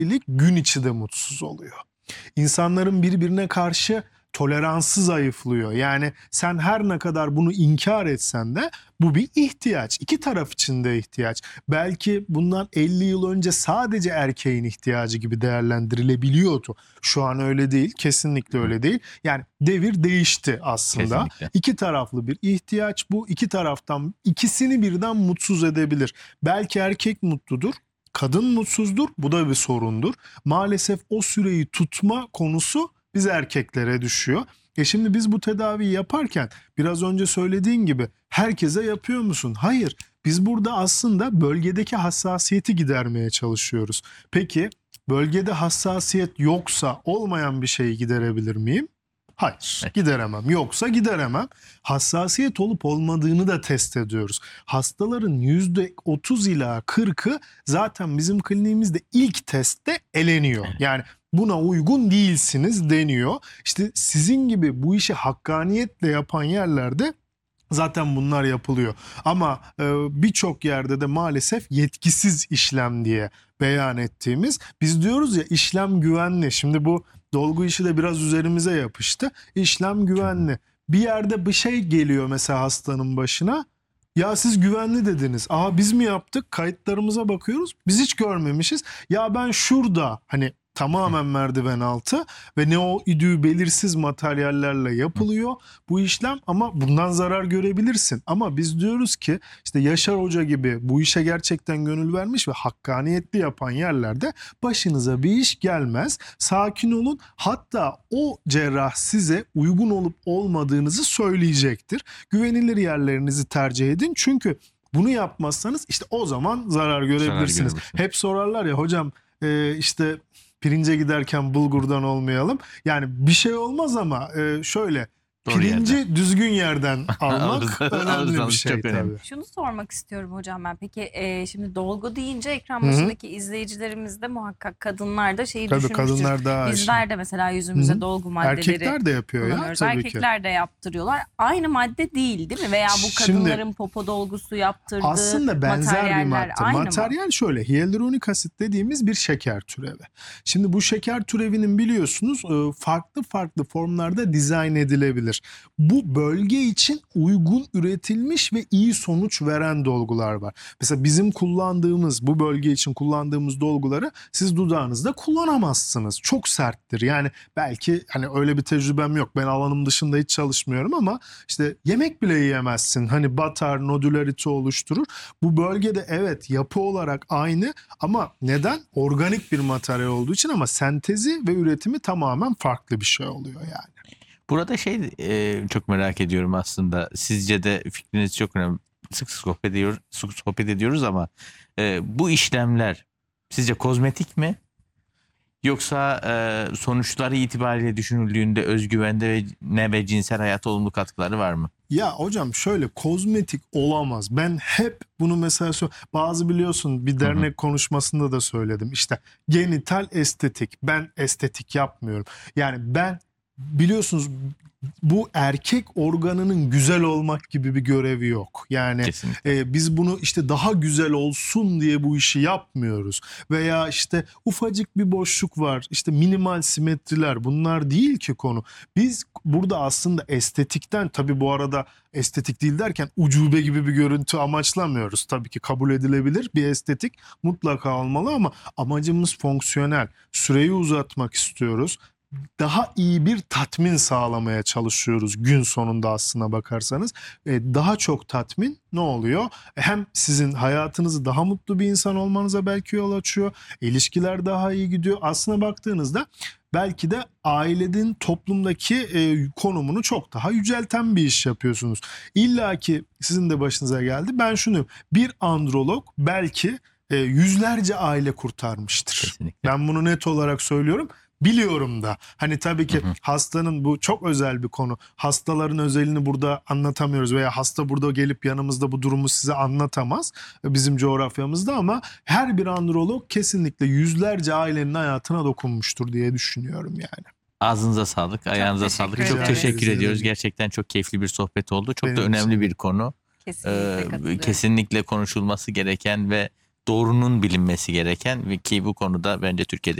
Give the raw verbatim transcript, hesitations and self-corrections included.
evlilik gün içi de mutsuz oluyor. İnsanların birbirine karşı toleransı zayıflıyor. Yani sen her ne kadar bunu inkar etsen de bu bir ihtiyaç. İki taraf için de ihtiyaç. Belki bundan elli yıl önce sadece erkeğin ihtiyacı gibi değerlendirilebiliyordu. Şu an öyle değil. Kesinlikle öyle değil. Yani devir değişti aslında. Kesinlikle. İki taraflı bir ihtiyaç bu. İki taraftan ikisini birden mutsuz edebilir. Belki erkek mutludur. Kadın mutsuzdur. Bu da bir sorundur. Maalesef o süreyi tutma konusu biz erkeklere düşüyor. E şimdi biz bu tedaviyi yaparken biraz önce söylediğin gibi herkese yapıyor musun? Hayır. Biz burada aslında bölgedeki hassasiyeti gidermeye çalışıyoruz. Peki bölgede hassasiyet yoksa olmayan bir şeyi giderebilir miyim? Hayır, Evet. gideremem. Yoksa gideremem. Hassasiyet olup olmadığını da test ediyoruz. Hastaların yüzde otuz ila kırkı zaten bizim kliniğimizde ilk testte eleniyor. Yani buna uygun değilsiniz deniyor. İşte sizin gibi bu işi hakkaniyetle yapan yerlerde zaten bunlar yapılıyor. Ama e, birçok yerde de maalesef yetkisiz işlem diye beyan ettiğimiz, biz diyoruz ya işlem güvenli. Şimdi bu dolgu işi de biraz üzerimize yapıştı. İşlem güvenli. Bir yerde bir şey geliyor mesela hastanın başına. Ya siz güvenli dediniz. Aa biz mi yaptık? Kayıtlarımıza bakıyoruz. Biz hiç görmemişiz. Ya ben şurada hani tamamen merdiven altı ve ne o idüğü belirsiz materyallerle yapılıyor bu işlem ama bundan zarar görebilirsin. Ama biz diyoruz ki işte Yaşar Hoca gibi bu işe gerçekten gönül vermiş ve hakkaniyetli yapan yerlerde başınıza bir iş gelmez. Sakin olun. Hatta o cerrah size uygun olup olmadığınızı söyleyecektir. Güvenilir yerlerinizi tercih edin. Çünkü bunu yapmazsanız işte o zaman zarar görebilirsiniz. Zarar Hep sorarlar ya hocam e, işte pirince giderken bulgurdan olmayalım. Yani bir şey olmaz ama e, şöyle Doğru pirinci yerden. düzgün yerden almak Alırsanız- önemli bir alırsanız şey çok önemli. tabii. Şunu sormak istiyorum hocam ben. Peki e, şimdi dolgu deyince ekran Hı hı. başındaki izleyicilerimiz de muhakkak kadınlar da şeyi Tabii düşünmüştür. kadınlar daha aşina. Bizler de mesela yüzümüze Hı hı. dolgu maddeleri Erkekler de yapıyor ya kullanıyoruz. tabii ki. Erkekler de yaptırıyorlar. Aynı madde değil değil mi? Veya bu Şimdi- kadınların popo dolgusu yaptırdığı Aslında benzer bir materyaller madde. aynı mı? Materyal şöyle, hyaluronik asit dediğimiz bir şeker türevi. Şimdi bu şeker türevinin biliyorsunuz e, farklı farklı formlarda dizayn edilebilir. Bu bölge için uygun üretilmiş ve iyi sonuç veren dolgular var. Mesela bizim kullandığımız, bu bölge için kullandığımız dolguları siz dudağınızda kullanamazsınız. Çok serttir. Yani belki hani öyle bir tecrübem yok. Ben alanım dışında hiç çalışmıyorum ama işte yemek bile yiyemezsin. Hani batar, nodülarite oluşturur. Bu bölgede evet yapı olarak aynı ama neden? Organik bir materyal olduğu için ama sentezi ve üretimi tamamen farklı bir şey oluyor yani. Burada şey e, çok merak ediyorum aslında. Sizce de fikriniz çok önemli. Sık sık sohbet ediyoruz, sık sohbet ediyoruz ama e, bu işlemler sizce kozmetik mi? Yoksa e, sonuçları itibariyle düşünüldüğünde özgüvende ve ne ve cinsel hayata olumlu katkıları var mı? Ya hocam şöyle kozmetik olamaz. Ben hep bunu mesela sö- bazı biliyorsun bir dernek konuşmasında da söyledim. İşte genital estetik. Ben estetik yapmıyorum. Yani ben biliyorsunuz bu erkek organının güzel olmak gibi bir görevi yok. Yani Kesinlikle. e, biz bunu işte daha güzel olsun diye bu işi yapmıyoruz. Veya işte ufacık bir boşluk var. İşte minimal simetriler, bunlar değil ki konu. Biz burada aslında estetikten, tabii bu arada estetik değil derken ucube gibi bir görüntü amaçlamıyoruz. Tabii ki kabul edilebilir bir estetik mutlaka olmalı ama amacımız fonksiyonel. Süreyi uzatmak istiyoruz. Daha iyi bir tatmin sağlamaya çalışıyoruz gün sonunda aslına bakarsanız. E, daha çok tatmin ne oluyor? Hem sizin hayatınızı daha mutlu bir insan olmanıza belki yol açıyor. İlişkiler daha iyi gidiyor. Aslına baktığınızda belki de ailenin toplumdaki e, konumunu çok daha yücelten bir iş yapıyorsunuz. İlla ki sizin de başınıza geldi. Ben şunu, bir androlog belki e, yüzlerce aile kurtarmıştır. Kesinlikle. Ben bunu net olarak söylüyorum. Biliyorum da hani tabii ki Hı hı. hastanın, bu çok özel bir konu. Hastaların özelini burada anlatamıyoruz veya hasta burada gelip yanımızda bu durumu size anlatamaz bizim coğrafyamızda ama her bir androlog kesinlikle yüzlerce ailenin hayatına dokunmuştur diye düşünüyorum yani. Ağzınıza sağlık, ayağınıza teşekkür sağlık. Çok ederiz. teşekkür Rica ediyoruz. ederim. Gerçekten çok keyifli bir sohbet oldu. Çok Benim da önemli için. bir konu. Kesinlikle Ee, katılıyorum. kesinlikle konuşulması gereken ve doğrunun bilinmesi gereken ve ki bu konuda bence Türkiye'de